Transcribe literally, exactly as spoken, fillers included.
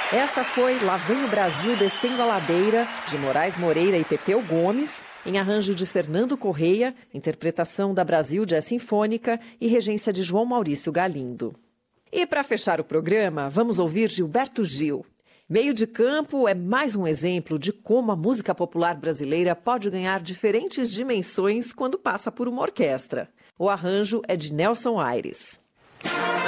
Essa foi Lá Vem o Brasil Descendo a Ladeira, de Moraes Moreira e Pepeu Gomes, em arranjo de Fernando Correia, interpretação da Brasil Jazz Sinfônica e regência de João Maurício Galindo. E para fechar o programa, vamos ouvir Gilberto Gil. Meio de Campo é mais um exemplo de como a música popular brasileira pode ganhar diferentes dimensões quando passa por uma orquestra. O arranjo é de Nelson Aires.